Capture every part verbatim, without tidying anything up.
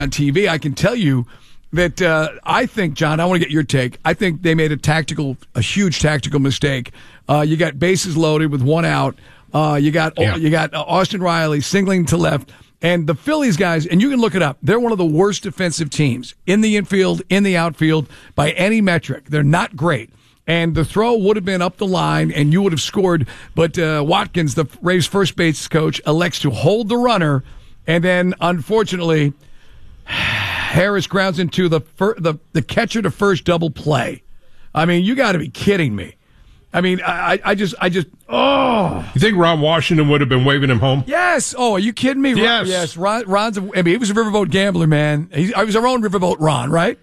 on T V, I can tell you that uh, I think, John, I want to get your take. I think they made a tactical, a huge tactical mistake. Uh, you got bases loaded with one out. Uh, you got yeah. you got Austin Riley singling to left. And the Phillies guys, and you can look it up, they're one of the worst defensive teams in the infield, in the outfield, by any metric. They're not great. And the throw would have been up the line, and you would have scored. But uh, Watkins, the Rays' first base coach, elects to hold the runner. And then, unfortunately, Harris grounds into the fir- the, the catcher to first double play. I mean, you got to be kidding me. I mean, I, I just, I just, oh. You think Ron Washington would have been waving him home? Yes. Oh, are you kidding me? Yes. Ron, yes. Ron, Ron's, a, I mean, he was a Riverboat gambler, man. He, I was our own Riverboat Ron, right?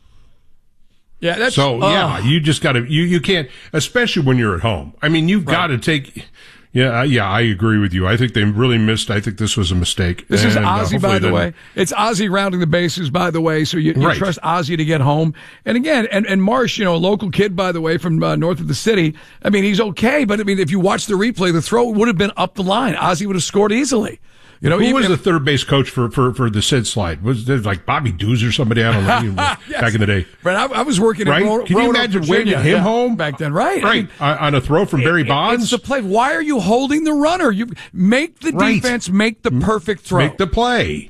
Yeah. That's so. Oh. Yeah, you just got to. You you can't, especially when you're at home. I mean, you've Right. got to take. Yeah, yeah, I agree with you. I think they really missed. I think this was a mistake. This and, is Ozzie, uh, by the then, way. It's Ozzie rounding the bases, by the way. So you, you right. trust Ozzie to get home. And again, and, and Marsh, you know, a local kid, by the way, from uh, north of the city. I mean, he's okay. But I mean, if you watch the replay, the throw would have been up the line. Ozzie would have scored easily. You know, who even was if, the third base coach for, for, for the Sid slide? Was it like Bobby Dews or somebody? I don't know. yes. Back in the day. But I, I was working right? in Ro- Can you imagine Virginia, waving him yeah, home? back then, right? Right. I mean, uh, on a throw from Barry it, Bonds? It's the play. Why are you holding the runner? You make the right. defense make the perfect throw. Make the play.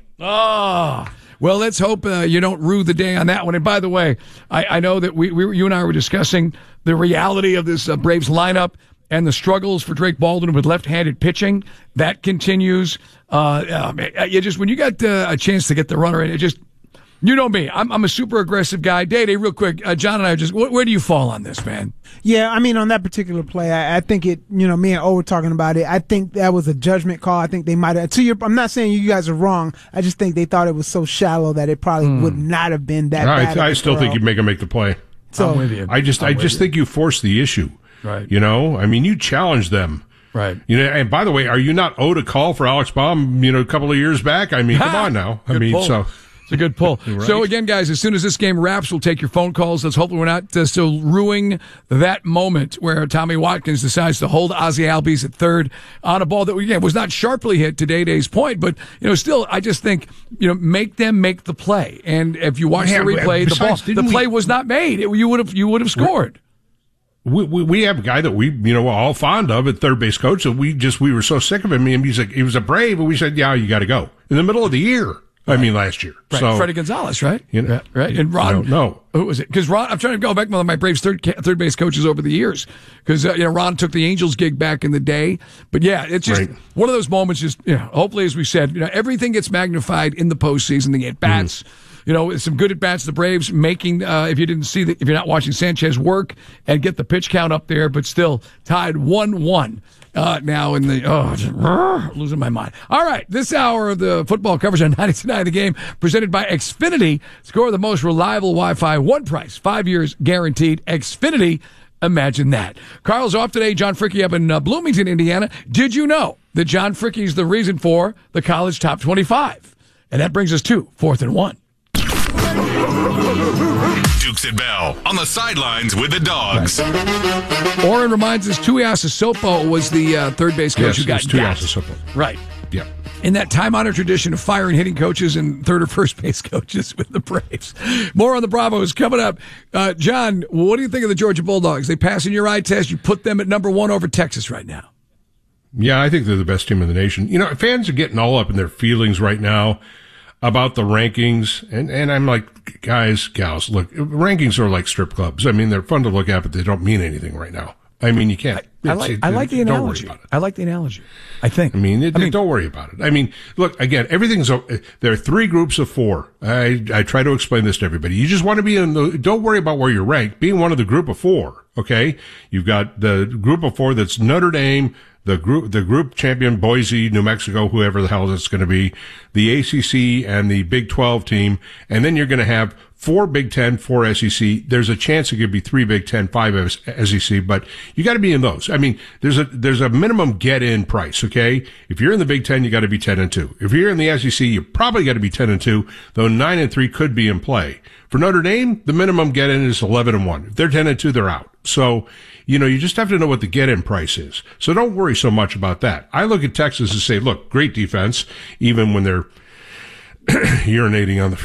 Oh. Well, let's hope uh, you don't rue the day on that one. And by the way, I, I know that we, we, you and I were discussing the reality of this uh, Braves lineup and the struggles for Drake Baldwin with left-handed pitching. That continues. Uh, um, you just when you got uh, a chance to get the runner in, it just you know me. I'm, I'm a super aggressive guy. Day-Day, real quick, uh, John and I are just wh- where do you fall on this, man? Yeah, I mean, on that particular play, I, I think it. You know, me and O were talking about it. I think that was a judgment call. I think they might have. To your, I'm not saying you guys are wrong. I just think they thought it was so shallow that it probably mm. would not have been that. I, bad I still throw. think you make him make the play. So, I'm with you. I just, I'm I just you. think you force the issue. Right. You know, I mean, you challenge them. Right. You know, and by the way, are you not owed a call for Alex Baum, you know, a couple of years back? I mean, come on now. I Good mean, pull. so. It's a good pull. Right. So again, guys, as soon as this game wraps, we'll take your phone calls. Let's hopefully we're not uh, still ruining that moment where Tommy Watkins decides to hold Ozzie Albies at third on a ball that, again, was not sharply hit to Day-Day's point, but, you know, still, I just think, you know, make them make the play. And if you watch Yeah, the replay, besides, the ball, the we, play was not made. It, you would have, you would have scored. We, we we have a guy that we you know we're all fond of at third base coach, and we just we were so sick of him. I mean, he's like he was a Brave, and we said, yeah, you got to go in the middle of the year. Right. I mean, last year. Right. So Freddie Gonzalez, right? You know, yeah, right. And Ron, no, who was it? Because Ron, I'm trying to go back to one of my Braves third third base coaches over the years. Because uh, you know, Ron took the Angels gig back in the day. But yeah, it's just right. one of those moments. Just you know, hopefully, as we said, you know, everything gets magnified in the postseason. The at bats. Mm. You know, some good at bats. The Braves making. Uh, if you didn't see that, if you're not watching Sanchez work and get the pitch count up there, but still tied one one. Uh, now in the, oh, just, uh, losing my mind. All right. This hour of the football coverage on ninety-two point nine The Game presented by Xfinity. Score the most reliable Wi-Fi. One price. Five years guaranteed. Xfinity. Imagine that. Carl's off today. John Fricke up in uh, Bloomington, Indiana. Did you know that John Fricke is the reason for the college top twenty-five? And that brings us to fourth and one. Dukes and Bell on the sidelines with the Dogs. Right. Oren reminds us Tuiasa Sopo was the uh, third base coach yes, who got Tuiasa Sopo. Right. Yeah. In that time-honored tradition of firing hitting coaches and third or first base coaches with the Braves. More on the Bravos coming up. Uh, John, what do you think of the Georgia Bulldogs? They passing your eye test. You put them at number one over Texas right now. Yeah, I think they're the best team in the nation. You know, fans are getting all up in their feelings right now about the rankings, and, and I'm like, guys, gals, look, rankings are like strip clubs. I mean, they're fun to look at, but they don't mean anything right now. I mean, you can't. I, I like, it, I like the analogy. Don't worry about it. I like the analogy. I think. I mean, it, I mean, don't worry about it. I mean, look, again, everything's, there are three groups of four. I, I try to explain this to everybody. You just want to be in the, don't worry about where you're ranked. Being one of the group of four, okay? You've got the group of four that's Notre Dame, the group, the group champion Boise, New Mexico, whoever the hell that's going to be, the A C C and the Big twelve team, and then you're going to have four Big Ten, four S E C. There's a chance it could be three Big Ten, five S E C, but you got to be in those. I mean, there's a there's a minimum get-in price. Okay, if you're in the Big Ten, you got to be ten and two. If you're in the S E C, you probably got to be ten and two. Though nine and three could be in play. For Notre Dame, the minimum get-in is eleven and one. If they're ten and two, they're out. So, you know, you just have to know what the get-in price is. So don't worry so much about that. I look at Texas and say, look, great defense, even when they're urinating on the